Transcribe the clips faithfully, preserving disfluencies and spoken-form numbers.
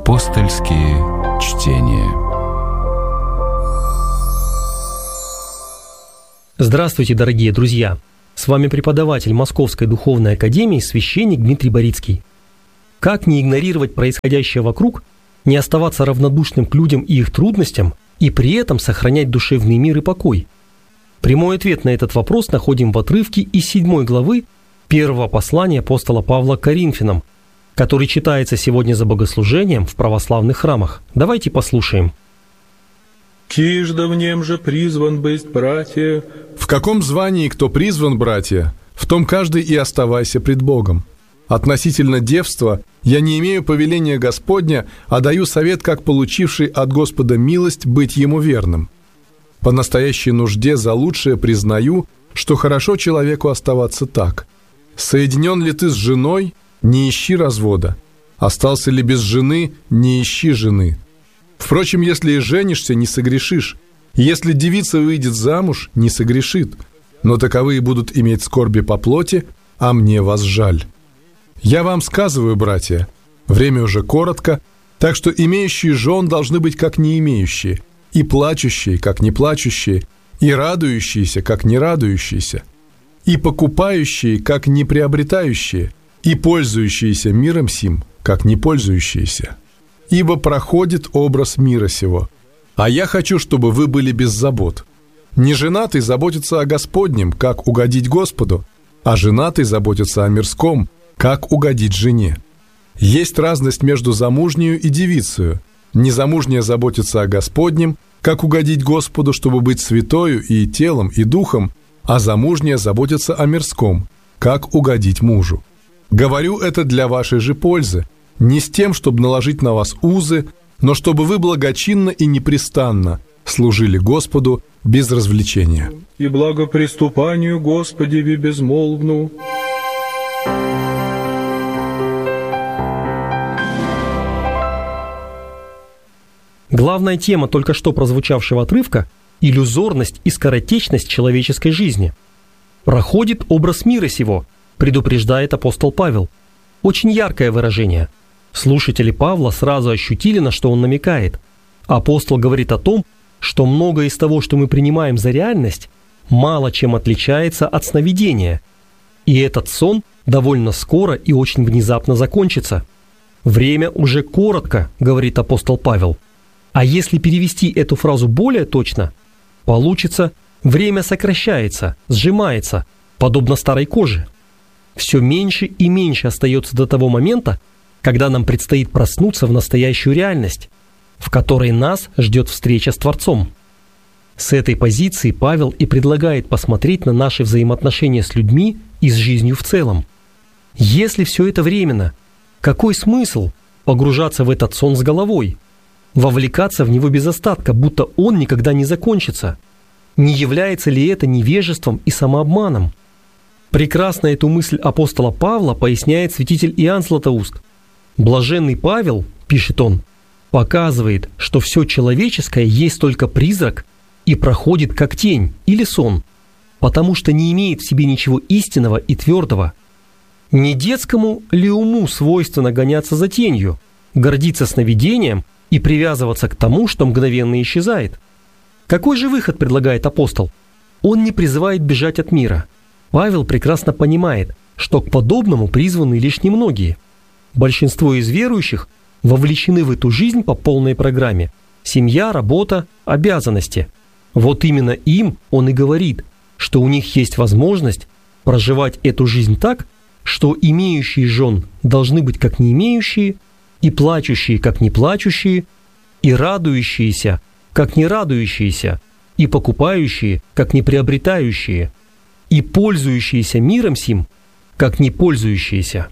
Апостольские чтения. Здравствуйте, дорогие друзья! С вами преподаватель Московской Духовной Академии, священник Дмитрий Борицкий. Как не игнорировать происходящее вокруг, не оставаться равнодушным к людям и их трудностям, и при этом сохранять душевный мир и покой? Прямой ответ на этот вопрос находим в отрывке из седьмой главы первого послания апостола Павла к Коринфянам, который читается сегодня за богослужением в православных храмах. Давайте послушаем. «Кижда в нем же призван быть, братья». В каком звании кто призван, братья, в том каждый и оставайся пред Богом. Относительно девства я не имею повеления Господня, а даю совет, как получивший от Господа милость быть ему верным. По настоящей нужде за лучшее признаю, что хорошо человеку оставаться так. Соединен ли ты с женой, не ищи развода. Остался ли без жены, не ищи жены. Впрочем, если и женишься, не согрешишь. Если девица выйдет замуж, не согрешит. Но таковые будут иметь скорби по плоти, а мне вас жаль. Я вам сказываю, братья, время уже коротко, так что имеющие жен должны быть как не имеющие, и плачущие, как не плачущие, и радующиеся, как не радующиеся, и покупающие, как не приобретающие, и пользующиеся миром сим, как не пользующиеся. Ибо проходит образ мира сего. А я хочу, чтобы вы были без забот. Неженатый заботится о Господнем, как угодить Господу, а женатый заботится о мирском, как угодить жене. Есть разность между замужнею и девицею. Незамужняя заботится о Господнем, как угодить Господу, чтобы быть святою и телом, и духом, а замужняя заботится о мирском, как угодить мужу. Говорю это для вашей же пользы, не с тем, чтобы наложить на вас узы, но чтобы вы благочинно и непрестанно служили Господу без развлечения. И благоприступанию Господеви безмолвну». Главная тема только что прозвучавшего отрывка – иллюзорность и скоротечность человеческой жизни. «Проходит образ мира сего», предупреждает апостол Павел. Очень яркое выражение. Слушатели Павла сразу ощутили, на что он намекает. Апостол говорит о том, что многое из того, что мы принимаем за реальность, мало чем отличается от сновидения. И этот сон довольно скоро и очень внезапно закончится. «Время уже коротко», говорит апостол Павел. А если перевести эту фразу более точно, получится «время сокращается, сжимается, подобно старой коже». Все меньше и меньше остается до того момента, когда нам предстоит проснуться в настоящую реальность, в которой нас ждет встреча с Творцом. С этой позиции Павел и предлагает посмотреть на наши взаимоотношения с людьми и с жизнью в целом. Если все это временно, какой смысл погружаться в этот сон с головой, вовлекаться в него без остатка, будто он никогда не закончится? Не является ли это невежеством и самообманом? Прекрасно эту мысль апостола Павла поясняет святитель Иоанн Златоуст. «Блаженный Павел, — пишет он, — показывает, что все человеческое есть только призрак и проходит как тень или сон, потому что не имеет в себе ничего истинного и твердого. Не детскому ли уму свойственно гоняться за тенью, гордиться сновидением и привязываться к тому, что мгновенно исчезает? Какой же выход предлагает апостол? Он не призывает бежать от мира. Павел прекрасно понимает, что к подобному призваны лишь немногие. Большинство из верующих вовлечены в эту жизнь по полной программе. Семья, работа, обязанности. Вот именно им он и говорит, что у них есть возможность проживать эту жизнь так, что имеющие жен должны быть как не имеющие, и плачущие как не плачущие, и радующиеся как не радующиеся, и покупающие как не приобретающие, и пользующиеся миром сим, как не пользующиеся.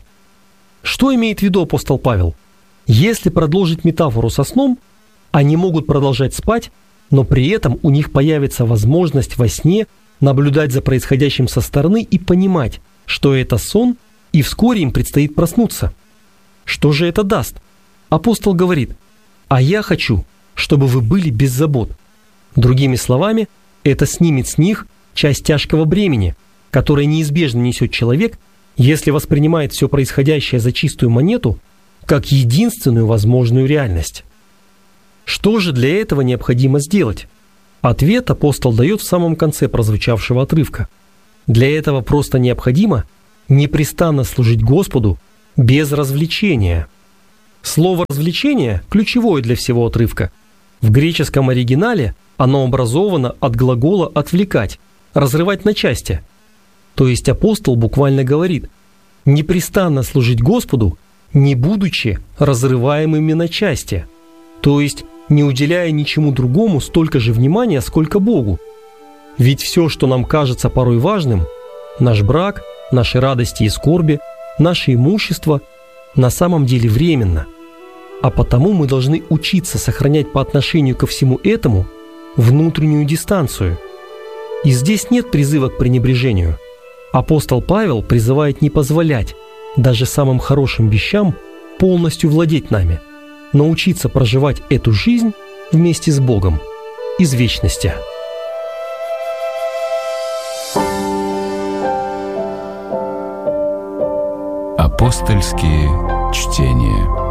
Что имеет в виду апостол Павел? Если продолжить метафору со сном, они могут продолжать спать, но при этом у них появится возможность во сне наблюдать за происходящим со стороны и понимать, что это сон, и вскоре им предстоит проснуться. Что же это даст? Апостол говорит: «А я хочу, чтобы вы были без забот». Другими словами, это снимет с них часть тяжкого бремени, которое неизбежно несет человек, если воспринимает все происходящее за чистую монету, как единственную возможную реальность. Что же для этого необходимо сделать? Ответ апостол дает в самом конце прозвучавшего отрывка. Для этого просто необходимо непрестанно служить Господу без развлечения. Слово «развлечение» ключевое для всего отрывка. В греческом оригинале оно образовано от глагола «отвлекать», «разрывать на части». То есть апостол буквально говорит «непрестанно служить Господу, не будучи разрываемыми на части», то есть не уделяя ничему другому столько же внимания, сколько Богу. Ведь все, что нам кажется порой важным, наш брак, наши радости и скорби, наше имущество, на самом деле временно. А потому мы должны учиться сохранять по отношению ко всему этому внутреннюю дистанцию. И здесь нет призыва к пренебрежению. Апостол Павел призывает не позволять даже самым хорошим вещам полностью владеть нами, научиться проживать эту жизнь вместе с Богом из вечности. Апостольские чтения.